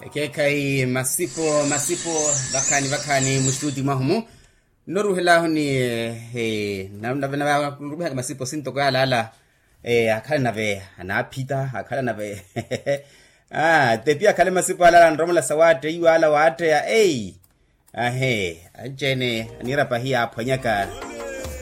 Kai masipo vakani mustudi mahumu noruhela honi namna kuruba masipo sinto kala akala nave anapita akala nave tepia kale masipo ala nromola sawate iwala wate ya ajene anira pahia aponyaka